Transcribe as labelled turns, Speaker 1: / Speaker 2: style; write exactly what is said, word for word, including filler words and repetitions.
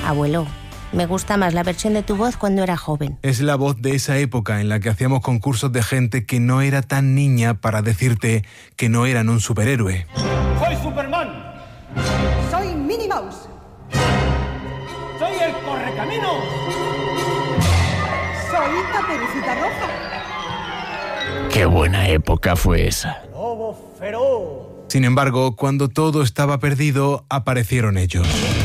Speaker 1: Abuelo, me gusta más la versión de tu voz cuando era joven.
Speaker 2: Es la voz de esa época en la que hacíamos concursos de gente que no era tan niña para decirte que no eran un superhéroe.
Speaker 3: ¡Soy Superman!
Speaker 4: ¡Soy Minnie Mouse!
Speaker 3: ¡Soy el Correcaminos!
Speaker 4: ¡Soy Caperucita Roja!
Speaker 5: ¡Qué buena época fue esa!
Speaker 3: ¡Lobo feroz!
Speaker 2: Sin embargo, cuando todo estaba perdido, aparecieron ellos.